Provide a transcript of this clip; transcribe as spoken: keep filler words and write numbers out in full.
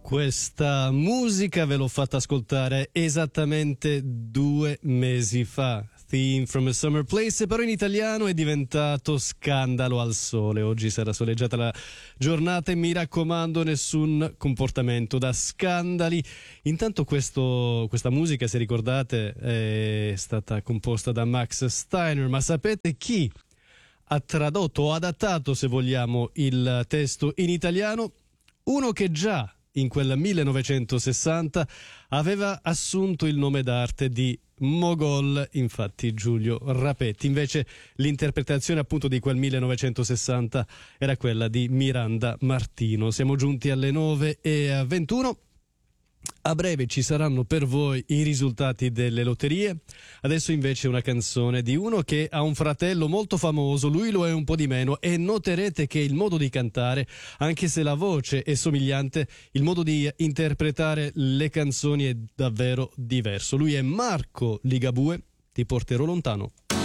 Questa musica ve l'ho fatta ascoltare esattamente due mesi fa. Theme from a Summer Place, però in italiano è diventato Scandalo al sole. Oggi sarà soleggiata la giornata e mi raccomando nessun comportamento da scandali. Intanto questo, questa musica, se ricordate, è stata composta da Max Steiner, ma sapete chi ha tradotto o adattato, se vogliamo, il testo in italiano? Uno che già in quel millenovecentosessanta aveva assunto il nome d'arte di Mogol, infatti Giulio Rapetti. Invece l'interpretazione appunto di quel millenovecentosessanta era quella di Miranda Martino. Siamo giunti alle nove e ventuno. A breve ci saranno per voi i risultati delle lotterie. Adesso invece una canzone di uno che ha un fratello molto famoso, lui lo è un po' di meno, e noterete che il modo di cantare, anche se la voce è somigliante, il modo di interpretare le canzoni è davvero diverso. Lui è Marco Ligabue, Ti porterò lontano.